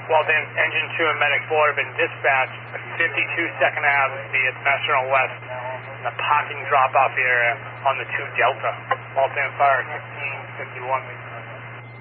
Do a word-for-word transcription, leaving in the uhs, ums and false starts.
Waltham Engine two and Medic four have been dispatched at fifty-two second Avenue via Metro West in the parking drop-off area on the two Delta. Waltham Fire sixteen fifty-one.